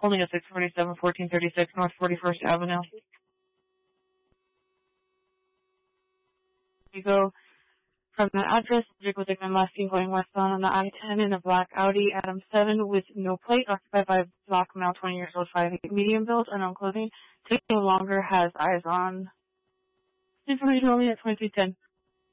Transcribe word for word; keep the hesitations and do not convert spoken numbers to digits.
Holding at six forty-seven, fourteen thirty-six North forty-first Avenue. You go from the address, subject with a last seen going westbound on the I ten in a black Audi Adam seven with no plate, occupied by a black male, twenty years old, five eight, medium build, unknown clothing. Take no longer has eyes on. Information only at twenty-three ten.